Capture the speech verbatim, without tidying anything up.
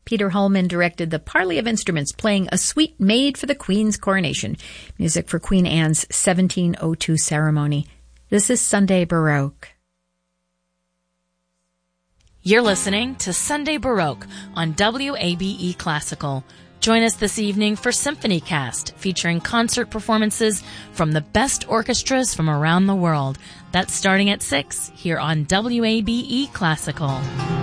Peter Holman directed the parley of instruments playing A Suite Made for the Queen's Coronation, music for Queen Anne's seventeen oh two ceremony. This is Sunday Baroque. You're listening to Sunday Baroque on W A B E Classical. Join us this evening for Symphony Cast, featuring concert performances from the best orchestras from around the world. That's starting at six here on W A B E Classical.